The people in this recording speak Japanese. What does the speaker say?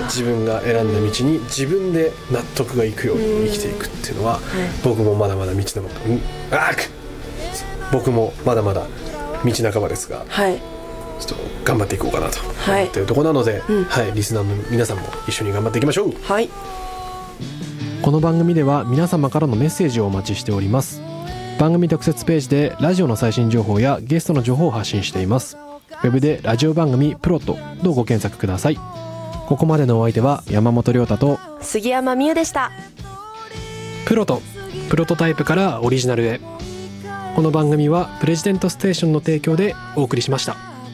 自分が選んだ道に自分で納得がいくように生きていくっていうのは、僕もまだまだ道半ば、僕もまだまだ道半ばですが、ちょっと頑張っていこうかなと思っているところなので、リスナーの皆さんも一緒に頑張っていきましょう。この番組では皆様からのメッセージをお待ちしております。番組特設ページでラジオの最新情報やゲストの情報を発信しています。ウェブでラジオ番組プロとご検索ください。ここまでのお相手は山本亮太と杉山美優でした。 プロトタイプからオリジナルへ。この番組はプレジデントステーションの提供でお送りしました。